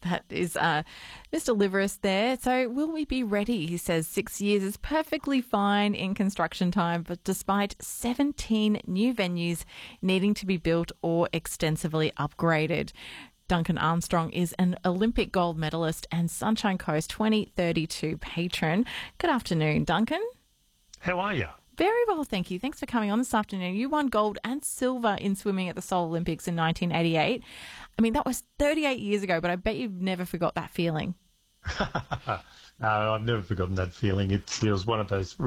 That is Mr. Liveris there. So will we be ready? He says 6 years is perfectly fine in construction time, but despite 17 new venues needing to be built or extensively upgraded. Duncan Armstrong is an Olympic gold medalist and Sunshine Coast 2032 patron. Good afternoon, Duncan. How are you? Very well, thank you. Thanks for coming on this afternoon. You won gold and silver in swimming at the Seoul Olympics in 1988. I mean, that was 38 years ago, but I bet you've never forgot that feeling. No, I've never forgotten that feeling. It was one of those